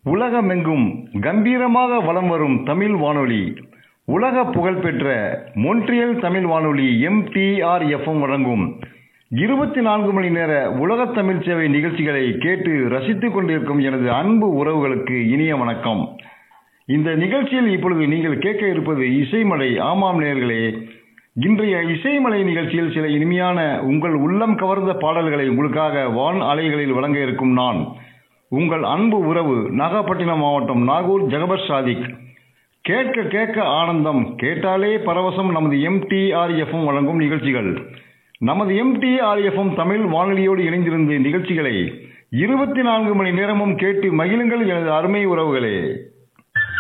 உலகமெங்கும் கம்பீரமாக வலம் வரும் தமிழ் வானொலி. உலக புகழ்பெற்ற மொன்ட்ரியல் தமிழ் வானொலி MTR-FM வழங்கும் 24 மணி நேர உலக தமிழ் சேவை நிகழ்ச்சிகளை கேட்டு ரசித்துக் கொண்டிருக்கும் எனது அன்பு உறவுகளுக்கு இனிய வணக்கம். இந்த நிகழ்ச்சியில் இப்பொழுது நீங்கள் கேட்க இருப்பது இசைமலை. ஆமாம் நேயர்களே, இன்றைய இசைமலை நிகழ்ச்சியில் சில இனிமையான உங்கள் உள்ளம் கவர்ந்த பாடல்களை உங்களுக்காக வான் அலைகளில் வழங்க இருக்கும் நான் உங்கள் அன்பு உறவு, நாகப்பட்டினம் மாவட்டம் நாகூர் ஜகபர் சாதிக். கேட்க கேட்க ஆனந்தம், கேட்டாலே பரவசம். நமது MTR-FM வழங்கும் நிகழ்ச்சிகள். நமது MTR-FM தமிழ் வானொலியோடு இணைந்திருந்த நிகழ்ச்சிகளை 24 மணி நேரமும் கேட்டு மகிழுங்கள் எனது அருமை உறவுகளே.